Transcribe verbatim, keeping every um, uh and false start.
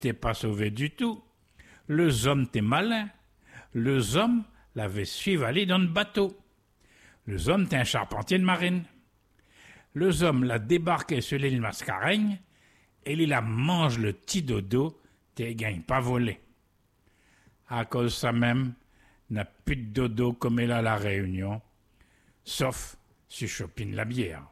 t'es pas sauvé du tout. Le homme t'es malin. Le homme l'avait suivi aller dans le bateau. Le homme t'es un charpentier de marine. Le homme l'a débarqué sur l'île Mascareigne et il a mange le petit dodo, t'es gagne pas volé. À cause de ça même, n'a plus de dodo comme elle a la Réunion, sauf si chopine la bière.